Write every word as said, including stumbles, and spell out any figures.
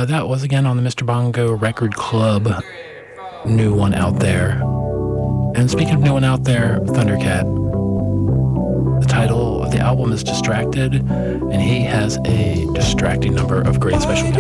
Uh, that was again on the Mister Bongo Record Club. New one out there. And speaking of new one out there, Thundercat. The title of the album is Distracted, and he has a distracting number of great special guests.